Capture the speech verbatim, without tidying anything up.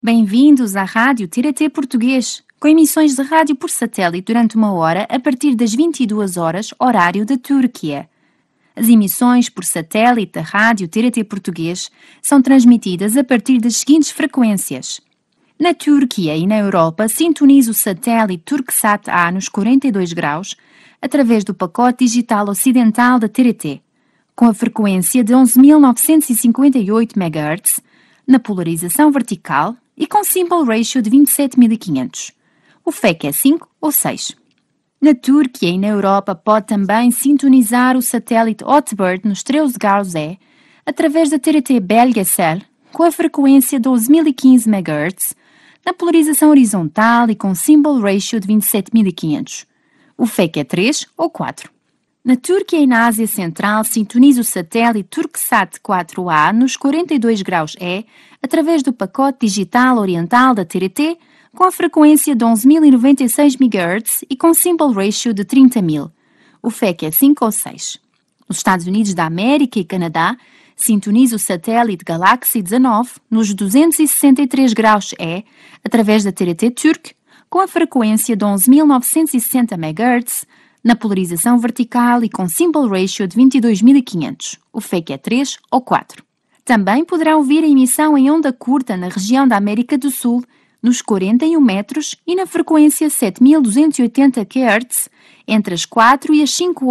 Bem-vindos à Rádio T R T Português, com emissões de rádio por satélite durante uma hora a partir das vinte e duas horas, horário da Turquia. As emissões por satélite da Rádio T R T Português são transmitidas a partir das seguintes frequências. Na Turquia e na Europa, sintonize o satélite Turksat A nos quarenta e dois graus, através do pacote digital ocidental da T R T, com a frequência de onze mil novecentos e cinquenta e oito megahertz, na polarização vertical e com Simple Ratio de vinte e sete mil e quinhentos. O F E C é cinco ou seis. Na Turquia e na Europa pode também sintonizar o satélite Hotbird nos treze graus E, através da T R T Belgesel, com a frequência de doze mil e quinze megahertz, na polarização horizontal e com Simple Ratio de vinte e sete mil e quinhentos. O F E C é três ou quatro. Na Turquia e na Ásia Central, sintonize o satélite Turksat quatro A nos quarenta e dois graus E, através do pacote digital oriental da T R T, com a frequência de onze mil e noventa e seis megahertz e com Simple Ratio de trinta mil. O F E C é cinco ou seis. Nos Estados Unidos da América e Canadá, sintonize o satélite Galaxy dezanove nos duzentos e sessenta e três graus E, através da T R T Turk, com a frequência de onze mil novecentos e sessenta megahertz, na polarização vertical e com Simple Ratio de vinte e dois mil e quinhentos. O F E C é três ou quatro. Também poderá ouvir a emissão em onda curta na região da América do Sul, nos quarenta e um metros e na frequência sete mil duzentos e oitenta quilohertz, entre as quatro e as cinco